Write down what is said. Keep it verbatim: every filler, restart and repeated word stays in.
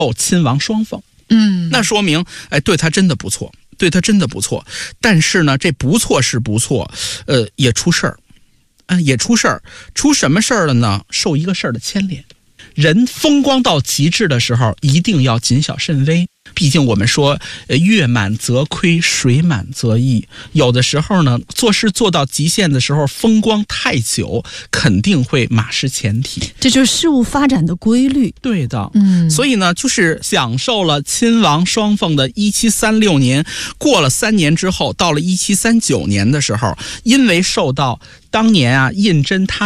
亲王双凤。 嗯， 那说明哎，对他真的不错，对他真的不错。但是呢，这不错是不错，呃，也出事儿，啊、呃，也出事儿。出什么事儿了呢？受一个事儿的牵连。人风光到极致的时候，一定要谨小慎微。毕竟我们说，呃，月满则亏，水满则溢。有的时候呢，做事做到极限的时候，风光太久，肯定会马失前蹄。 这就是事物发展的规律。 对的， 嗯， 所以呢，就是享受了亲王双凤的一七三六年，过了三年之后，到了一七三九年的时候，因为受到当年啊胤禛他